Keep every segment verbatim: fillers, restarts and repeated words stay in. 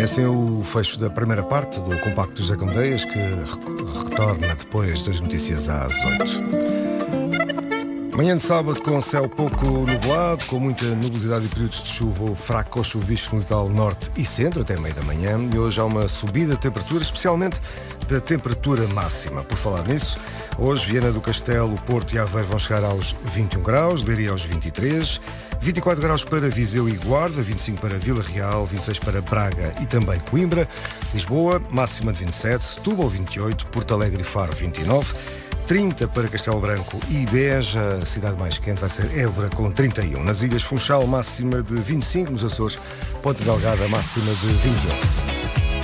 É assim o fecho da primeira parte do Compacto dos José Candeias, que retorna depois das notícias às oito. Manhã de sábado com céu pouco nublado, com muita nubosidade e períodos de chuva ou fraco ou chuvisco no litoral norte e centro, até meio da manhã. E hoje há uma subida de temperatura, especialmente da temperatura máxima. Por falar nisso, hoje Viana do Castelo, Porto e Aveiro vão chegar aos vinte e um graus, Leiria aos vinte e três, vinte e quatro graus para Viseu e Guarda, vinte e cinco para Vila Real, vinte e seis para Braga e também Coimbra. Lisboa, máxima de vinte e sete, Setúbal vinte e oito, Porto Alegre e Faro vinte e nove, trinta para Castelo Branco e Beja. A cidade mais quente vai ser Évora com trinta e um. Nas Ilhas Funchal, máxima de vinte e cinco. Nos Açores, Ponta Delgada, máxima de vinte e um.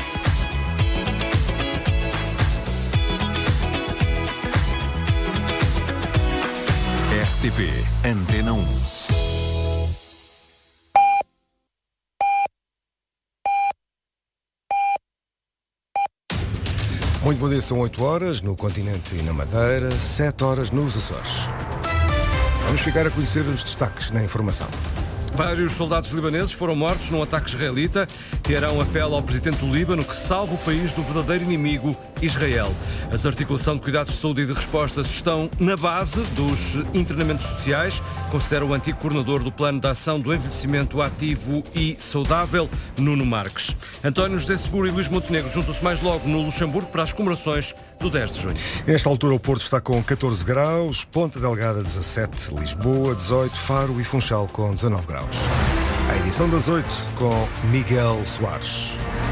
R T P Antena um. Muito bom dia, são oito horas no continente e na Madeira, sete horas nos Açores. Vamos ficar a conhecer os destaques na informação. Vários soldados libaneses foram mortos num ataque israelita. Teherão apela ao presidente do Líbano que salve o país do verdadeiro inimigo, Israel. As articulações de cuidados de saúde e de respostas estão na base dos internamentos sociais, considera o antigo coordenador do Plano de Ação do Envelhecimento Ativo e Saudável, Nuno Marques. António José Seguro e Luís Montenegro juntam-se mais logo no Luxemburgo para as comemorações do dez de junho. Nesta altura o Porto está com catorze graus, Ponta Delgada dezassete, Lisboa dezoito, Faro e Funchal com dezanove graus. A edição das oito com Miguel Soares.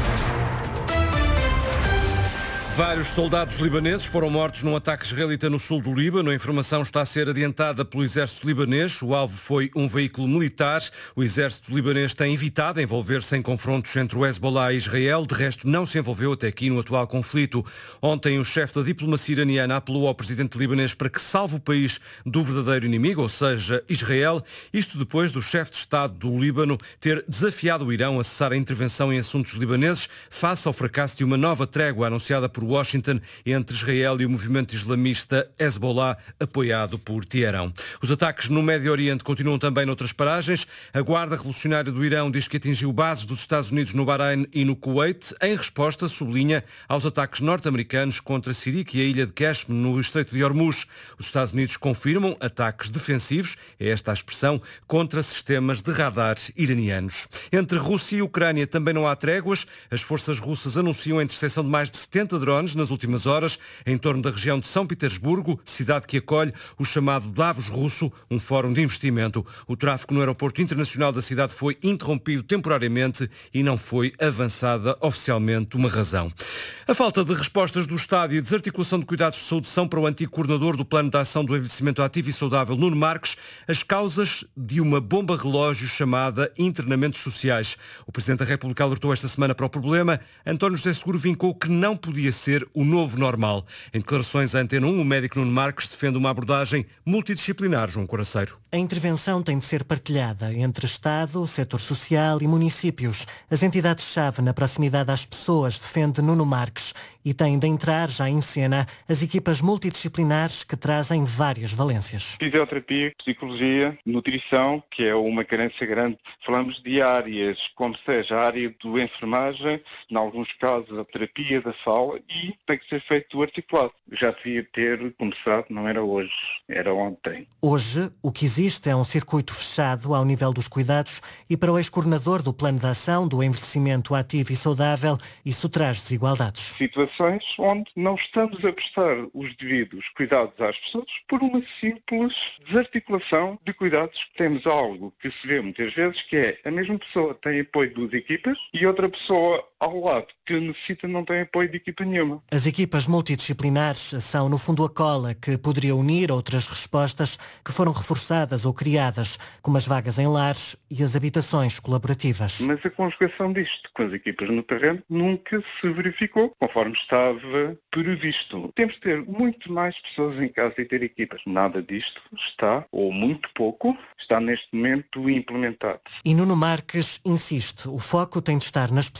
Vários soldados libaneses foram mortos num ataque israelita no sul do Líbano. A informação está a ser adiantada pelo exército libanês. O alvo foi um veículo militar. O exército libanês tem evitado envolver-se em confrontos entre o Hezbollah e Israel. De resto, não se envolveu até aqui no atual conflito. Ontem, o chefe da diplomacia iraniana apelou ao presidente libanês para que salve o país do verdadeiro inimigo, ou seja, Israel. Isto depois do chefe de Estado do Líbano ter desafiado o Irão a cessar a intervenção em assuntos libaneses face ao fracasso de uma nova trégua anunciada por Washington entre Israel e o movimento islamista Hezbollah, apoiado por Teherão. Os ataques no Médio Oriente continuam também noutras paragens. A Guarda Revolucionária do Irão diz que atingiu bases dos Estados Unidos no Bahrein e no Kuwait. Em resposta, sublinha aos ataques norte-americanos contra Sirik e a ilha de Qashm, no Estreito de Hormuz. Os Estados Unidos confirmam ataques defensivos, é esta a expressão, contra sistemas de radar iranianos. Entre Rússia e Ucrânia também não há tréguas. As forças russas anunciam a interseção de mais de setenta drones nas últimas horas, em torno da região de São Petersburgo, cidade que acolhe o chamado Davos russo, um fórum de investimento. O tráfego no aeroporto internacional da cidade foi interrompido temporariamente e não foi avançada oficialmente uma razão. A falta de respostas do Estado e a desarticulação de cuidados de saúde são para o antigo coordenador do Plano de Ação do Envelhecimento Ativo e Saudável, Nuno Marques, as causas de uma bomba relógio chamada internamentos sociais. O Presidente da República alertou esta semana para o problema. António José Seguro vincou que não podia ser o novo normal. Em declarações à Antena um, o médico Nuno Marques defende uma abordagem multidisciplinar, João Coraceiro. A intervenção tem de ser partilhada entre Estado, setor social e municípios. As entidades-chave na proximidade às pessoas, defende Nuno Marques, e têm de entrar já em cena as equipas multidisciplinares que trazem várias valências. Fisioterapia, psicologia, nutrição, que é uma carência grande. Falamos de áreas, como seja a área do enfermagem, em alguns casos a terapia da fala, e tem que ser feito articulado. Já devia ter começado, não era hoje, era ontem. Hoje, o que existe é um circuito fechado ao nível dos cuidados e para o ex-coordenador do Plano de Ação do Envelhecimento Ativo e Saudável, isso traz desigualdades. Situações onde não estamos a prestar os devidos cuidados às pessoas por uma simples desarticulação de cuidados. Temos algo que se vê muitas vezes, que é a mesma pessoa tem apoio de duas equipas e outra pessoa ao lado que necessita não tem apoio de equipa nenhuma. As equipas multidisciplinares são, no fundo, a cola que poderia unir outras respostas que foram reforçadas ou criadas, como as vagas em lares e as habitações colaborativas. Mas a conjugação disto com as equipas no terreno nunca se verificou conforme estava previsto. Temos de ter muito mais pessoas em casa e ter equipas. Nada disto está, ou muito pouco, está neste momento implementado. E Nuno Marques insiste, o foco tem de estar nas pessoas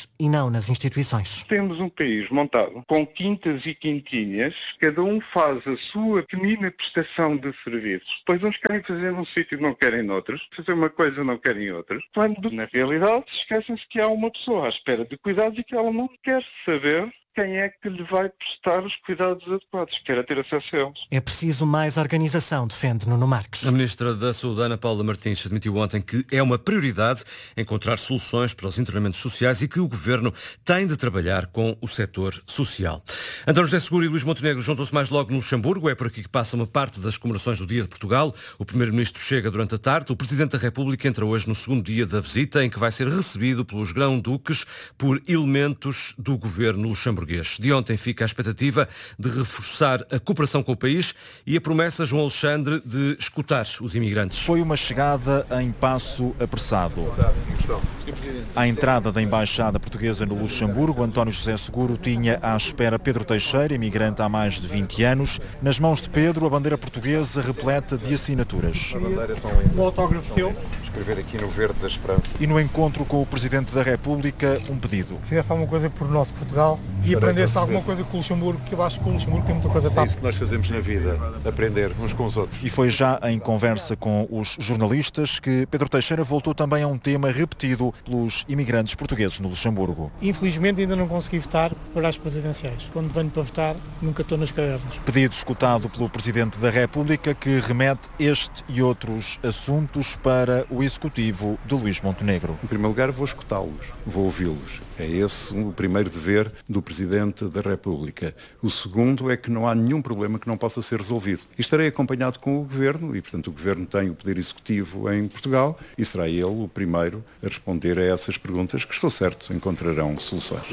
pessoas e não nas instituições. Temos um país montado com quintas e quintinhas, cada um faz a sua pequenina prestação de serviços. Depois uns querem fazer num sítio e não querem noutros, fazer uma coisa e não querem outros. Quando, na realidade, esquecem-se que há uma pessoa à espera de cuidados e que ela não quer saber quem é que lhe vai prestar os cuidados adequados, quer ter acesso a eles. É preciso mais organização, defende Nuno Marques. A Ministra da Saúde, Ana Paula Martins, admitiu ontem que é uma prioridade encontrar soluções para os internamentos sociais e que o Governo tem de trabalhar com o setor social. António José Seguro e Luís Montenegro juntam-se mais logo no Luxemburgo. É por aqui que passa uma parte das comemorações do Dia de Portugal. O Primeiro-Ministro chega durante a tarde. O Presidente da República entra hoje no segundo dia da visita, em que vai ser recebido pelos grão-duques por elementos do Governo luxemburguês. De ontem fica a expectativa de reforçar a cooperação com o país e a promessa, João Alexandre, de escutar os imigrantes. Foi uma chegada em passo apressado. À entrada da Embaixada Portuguesa no Luxemburgo, António José Seguro tinha à espera Pedro Teixeira, imigrante há mais de vinte anos. Nas mãos de Pedro, a bandeira portuguesa repleta de assinaturas. O autógrafo seu. Escrever aqui no verde da esperança. E no encontro com o Presidente da República, um pedido. Fizesse alguma coisa por nosso Portugal e aprendesse alguma coisa com o Luxemburgo, que eu acho que o Luxemburgo tem muita coisa para... É isso que nós fazemos na vida, aprender uns com os outros. E foi já em conversa com os jornalistas que Pedro Teixeira voltou também a um tema repetido pelos imigrantes portugueses no Luxemburgo. Infelizmente ainda não consegui votar para as presidenciais. Quando venho para votar, nunca estou nas cadernos. Pedido escutado pelo Presidente da República, que remete este e outros assuntos para o Executivo de Luís Montenegro. Em primeiro lugar, vou escutá-los, vou ouvi-los. É esse o primeiro dever do Presidente da República. O segundo é que não há nenhum problema que não possa ser resolvido. E estarei acompanhado com o Governo, e portanto o Governo tem o poder executivo em Portugal, e será ele o primeiro a responder a essas perguntas, que estou certo encontrarão soluções.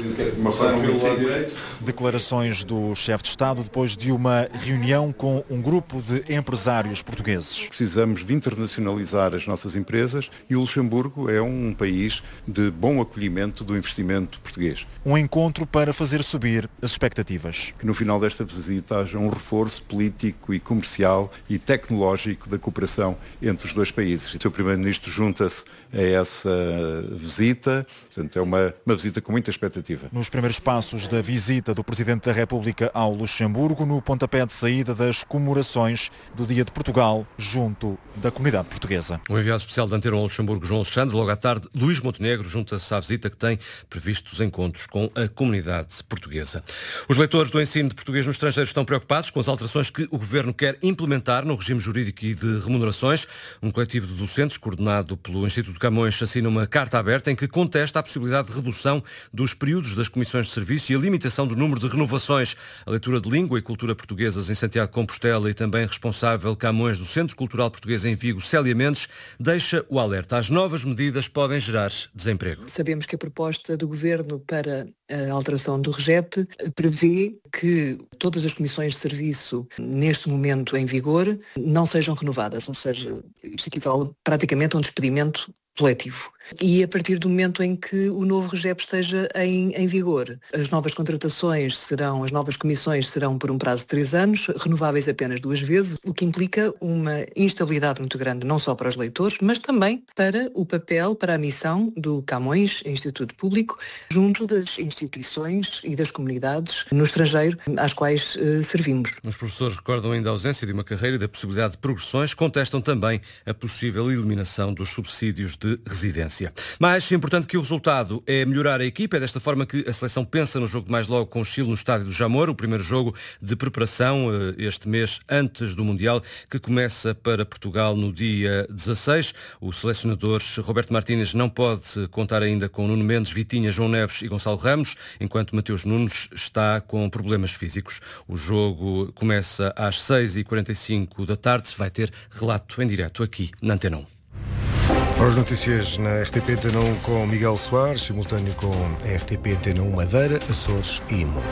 Declarações do chefe de Estado depois de uma reunião com um grupo de empresários portugueses. Precisamos de internacionalizar as nossas empresas e o Luxemburgo é um país de bom acolhimento do investimento português. Um encontro para fazer subir as expectativas. Que no final desta visita haja um reforço político e comercial e tecnológico da cooperação entre os dois países. O seu Primeiro-Ministro junta-se a essa visita, portanto é uma, uma visita com muita expectativa. Nos primeiros passos da visita do Presidente da República ao Luxemburgo, no pontapé de saída das comemorações do Dia de Portugal, junto da comunidade portuguesa. O enviado especial da Antena ao Luxemburgo, João Alexandre, logo à tarde, Luís Montenegro junta-se à visita que tem previstos encontros com a comunidade portuguesa. Os leitores do ensino de português no estrangeiro estão preocupados com as alterações que o Governo quer implementar no regime jurídico e de remunerações. Um coletivo de docentes, coordenado pelo Instituto Camões, assina uma carta aberta em que contesta a possibilidade de redução dos períodos das comissões de serviço e a limitação do número de renovações. A leitura de língua e cultura portuguesas em Santiago de Compostela e também responsável Camões do Centro Cultural Português em Vigo, Célia Mendes, deixa o alerta. As novas medidas podem gerar desemprego. Sabemos que a proposta do Governo para a alteração do REGEP prevê que todas as comissões de serviço neste momento em vigor não sejam renovadas, ou seja, isto equivale praticamente a um despedimento coletivo. E a partir do momento em que o novo REGEP esteja em, em vigor, as novas contratações serão, as novas comissões serão por um prazo de três anos, renováveis apenas duas vezes, o que implica uma instabilidade muito grande, não só para os leitores, mas também para o papel, para a missão do Camões, Instituto Público, junto das instituições e das comunidades no estrangeiro às quais eh, servimos. Os professores recordam ainda a ausência de uma carreira e da possibilidade de progressões, contestam também a possível eliminação dos subsídios de residência. Mais importante que o resultado é melhorar a equipa. É desta forma que a seleção pensa no jogo de mais logo com o Chile no estádio do Jamor, o primeiro jogo de preparação este mês antes do Mundial, que começa para Portugal no dia dezasseis. O selecionador Roberto Martínez não pode contar ainda com Nuno Mendes, Vitinha, João Neves e Gonçalo Ramos, enquanto Mateus Nunes está com problemas físicos. O jogo começa às seis e quarenta e cinco da tarde. Vai ter relato em direto aqui na Antena um. Para as notícias na R T P Antena um com Miguel Soares, simultâneo com a R T P Antena um Madeira, Açores e Mundo.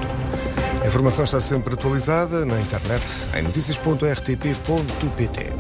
A informação está sempre atualizada na internet em notícias ponto r t p ponto p t.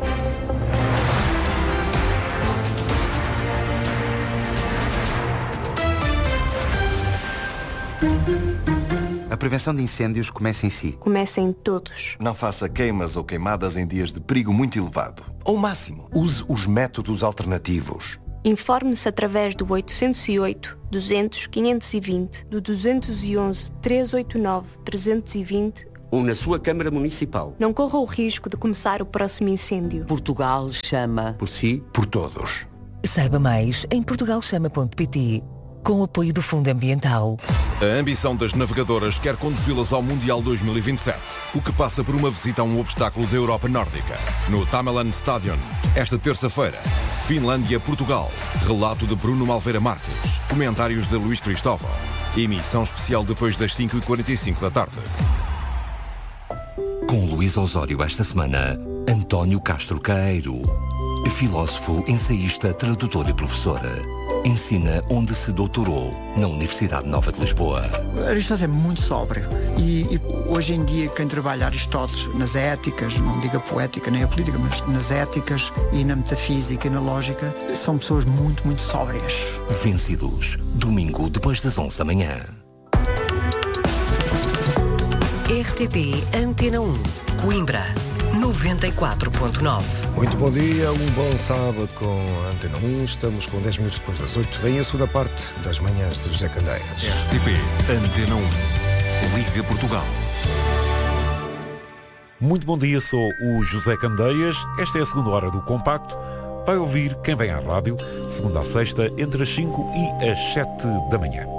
A prevenção de incêndios começa em si. Começa em todos. Não faça queimas ou queimadas em dias de perigo muito elevado. Ao máximo, use os métodos alternativos. Informe-se através do oitocentos e oito, duzentos, quinhentos e vinte, do duzentos e onze, trezentos e oitenta e nove, trezentos e vinte ou na sua Câmara Municipal. Não corra o risco de começar o próximo incêndio. Portugal chama. Por si, por todos. Saiba mais em portugal chama ponto pt, com o apoio do Fundo Ambiental. A ambição das navegadoras quer conduzi-las ao Mundial dois mil e vinte e sete, o que passa por uma visita a um obstáculo da Europa Nórdica. No Tamerlan Stadion, esta terça-feira, Finlândia-Portugal. Relato de Bruno Malveira Marques. Comentários de Luís Cristóvão. Emissão especial depois das cinco e quarenta e cinco da tarde. Com Luís Osório esta semana, António Castro Caeiro. Filósofo, ensaísta, tradutor e professor. Ensina onde se doutorou, na Universidade Nova de Lisboa. Aristóteles é muito sóbrio e, e hoje em dia quem trabalha Aristóteles nas éticas, não digo a poética nem a política, mas nas éticas e na metafísica e na lógica, são pessoas muito, muito sóbrias. Vencidos, domingo depois das onze da manhã. R T P Antena um, Coimbra, noventa e quatro ponto nove. Muito bom dia, um bom sábado com a Antena um. Estamos com dez minutos depois das oito. Vem a segunda parte das manhãs de José Candeias. R T P Antena um. Liga Portugal. Muito bom dia, sou o José Candeias. Esta é a segunda hora do Compacto. Vai ouvir quem vem à rádio, segunda a sexta, entre as cinco e as sete da manhã.